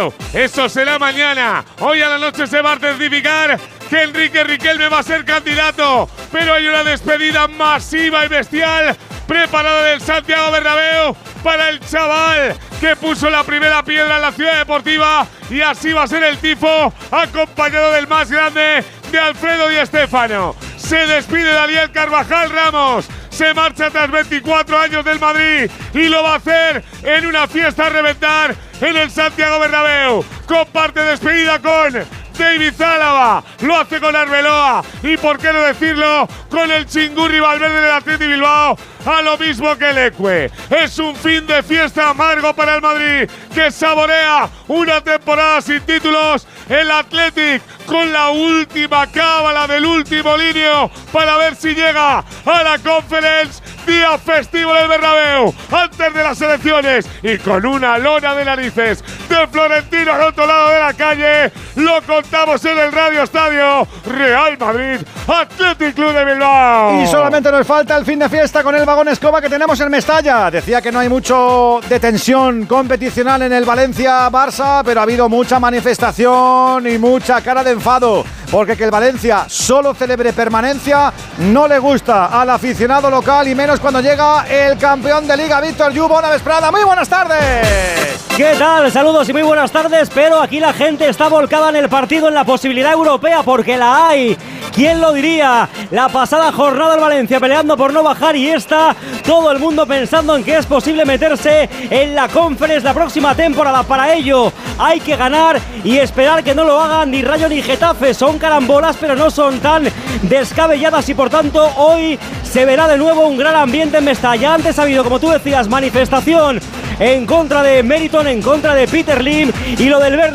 Bernabéu. Eso será mañana. Hoy a la noche se va a certificar que Enrique Riquelme va a ser candidato, pero hay una despedida masiva y bestial preparada del Santiago Bernabéu para el chaval que puso la primera piedra en la Ciudad Deportiva, y así va a ser el tifo, acompañado del más grande, de Alfredo Di Stéfano. Se despide Daniel Carvajal Ramos, se marcha tras 24 años del Madrid y lo va a hacer en una fiesta a reventar en el Santiago Bernabéu. Comparte despedida con David Zálava, lo hace con Arbeloa y, por qué no decirlo, con el Chingurri Valverde del Athletic Bilbao, a lo mismo que el Ecue. Es un fin de fiesta amargo para el Madrid, que saborea una temporada sin títulos. El Athletic con la última cábala del último líneo para ver si llega a la Conference, día festivo del Bernabéu antes de las elecciones, y con una lona de narices de Florentino al otro lado de la calle. Lo contamos en el Radio Estadio. Real Madrid, Athletic Club de Bilbao. Y solamente nos falta el fin de fiesta con el vagón escoba que tenemos en Mestalla. Decía que no hay mucho de tensión competicional en el Valencia-Barça, pero ha habido mucha manifestación y mucha cara de enfado, porque que el Valencia solo celebre permanencia no le gusta al aficionado local, y menos cuando llega el campeón de Liga, Víctor Yubo. Una vesprada, muy buenas tardes. ¿Qué tal? Saludos y muy buenas tardes, pero aquí la gente está volcada en el partido, en la posibilidad europea, porque la hay. ¿Quién lo diría? La pasada jornada el Valencia peleando por no bajar, y esta todo el mundo pensando en que es posible meterse en la Conference la próxima temporada. Para ello hay que ganar y esperar que no lo hagan ni Rayo ni Getafe. Son carambolas, pero no son tan descabelladas, y por tanto hoy se verá de nuevo un gran ambiente en Mestalla. Antes ha habido, como tú decías, manifestación en contra de Meriton, en contra de Peter Lim, y lo del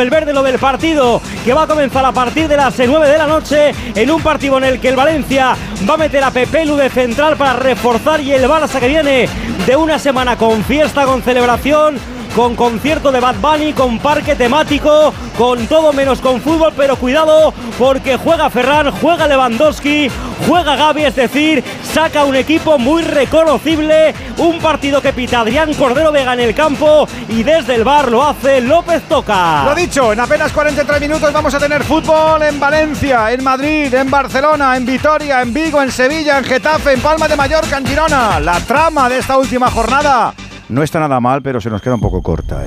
partido que va a comenzar a partir de las 9 de la noche, en un partido en el que el Valencia va a meter a Pepe Lu de central para reforzar, y el Barça, que viene de una semana con fiesta, con celebración, con concierto de Bad Bunny, con parque temático, con todo menos con fútbol. Pero cuidado, porque juega Ferran, juega Lewandowski, juega Gavi, es decir, saca un equipo muy reconocible. Un partido que pita Adrián Cordero Vega en el campo, y desde el bar lo hace López Toca. Lo dicho, en apenas 43 minutos vamos a tener fútbol en Valencia, en Madrid, en Barcelona, en Vitoria, en Vigo, en Sevilla, en Getafe, en Palma de Mallorca, en Girona. La trama de esta última jornada no está nada mal, pero se nos queda un poco corta,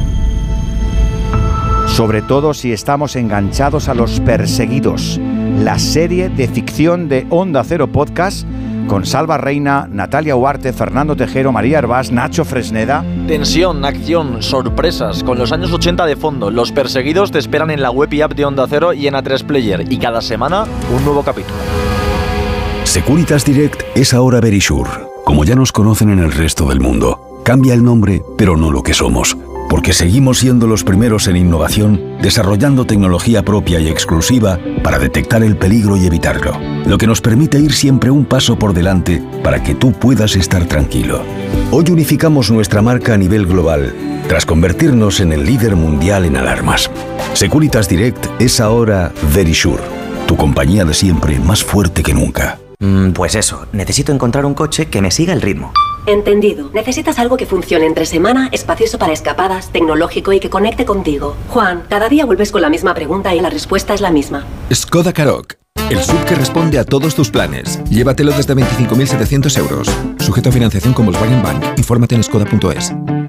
Sobre todo si estamos enganchados a Los Perseguidos, la serie de ficción de Onda Cero Podcast, con Salva Reina, Natalia Huarte, Fernando Tejero, María Hervás, Nacho Fresneda. Tensión, acción, sorpresas, con los años 80 de fondo. Los Perseguidos te esperan en la web y app de Onda Cero y en A3 Player, y cada semana un nuevo capítulo. Securitas Direct es ahora Verisure, como ya nos conocen en el resto del mundo. Cambia el nombre, pero no lo que somos, porque seguimos siendo los primeros en innovación, desarrollando tecnología propia y exclusiva para detectar el peligro y evitarlo, lo que nos permite ir siempre un paso por delante para que tú puedas estar tranquilo. Hoy unificamos nuestra marca a nivel global, tras convertirnos en el líder mundial en alarmas. Securitas Direct es ahora Verisure, tu compañía de siempre, más fuerte que nunca. Pues eso, necesito encontrar un coche que me siga el ritmo. Entendido. Necesitas algo que funcione entre semana, espacioso para escapadas, tecnológico y que conecte contigo. Juan, cada día vuelves con la misma pregunta y la respuesta es la misma. Skoda Karoq, el SUV que responde a todos tus planes. Llévatelo desde 25.700 euros. Sujeto a financiación con Volkswagen Bank. Infórmate en skoda.es.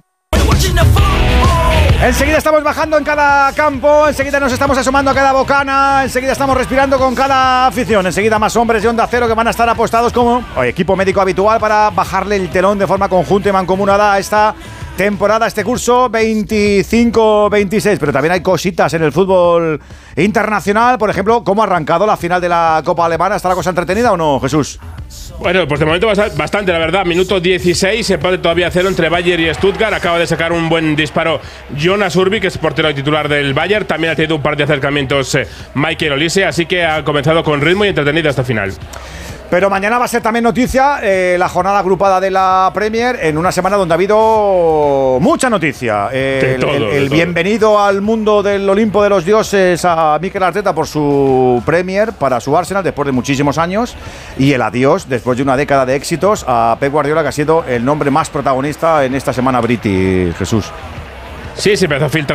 Enseguida estamos bajando en cada campo, enseguida nos estamos asomando a cada bocana, enseguida estamos respirando con cada afición, enseguida más hombres de Onda Cero que van a estar apostados como equipo médico habitual para bajarle el telón de forma conjunta y mancomunada a esta temporada, este curso 25-26. Pero también hay cositas en el fútbol internacional, por ejemplo, ¿cómo ha arrancado la final de la Copa Alemana? ¿Está la cosa entretenida o no, Jesús? Bueno, pues de momento bastante, la verdad. Minuto 16, empate todavía 0 entre Bayern y Stuttgart. Acaba de sacar un buen disparo Jonas Urbi, que es portero titular del Bayern. También ha tenido un par de acercamientos Michael Olise, así que ha comenzado con ritmo y entretenida esta final. Pero mañana va a ser también noticia la jornada agrupada de la Premier, en una semana donde ha habido mucha noticia. El bienvenido al mundo del Olimpo de los dioses a Mikel Arteta por su Premier para su Arsenal después de muchísimos años, y el adiós después de una década de éxitos a Pep Guardiola, que ha sido el nombre más protagonista en esta semana Briti, Jesús. Sí, se empezó a filtrar